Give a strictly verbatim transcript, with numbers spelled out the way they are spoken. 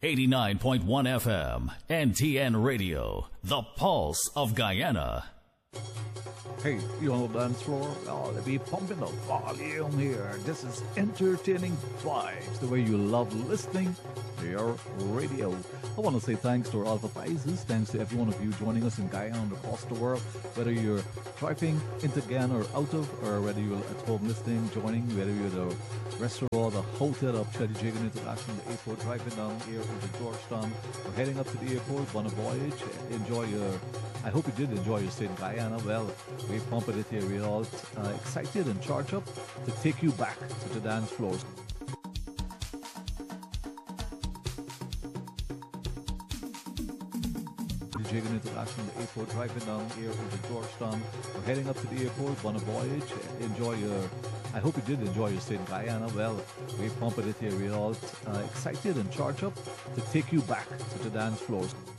eighty-nine point one F M, N T N Radio, the pulse of Guyana. Hey, you on the dance floor? Oh, let me pumping the volume here. This is entertaining vibes, the way you love listening to your radio. I want to say thanks to our Alpha Prizes, thanks to every one of you joining us in Guyana and across the world, whether you're driving into Guyana or out of, or whether you're at home listening, joining, whether you're at the restaurant, the hotel of Cheddy Jigan International, the airport, driving down here into Georgetown, or heading up to the airport, bon voyage, enjoy your, I hope you did enjoy your stay in Guyana. Well, we're pumping it here, we're all uh, excited and charged up to take you back to the dance floors. Jigan International, the airport, driving down here into Georgetown, or heading up to the airport, bon voyage, enjoy your, I hope you did enjoy your stay in Guyana. Well, we're pumping it here, we're all uh, excited and charged up to take you back to the dance floors.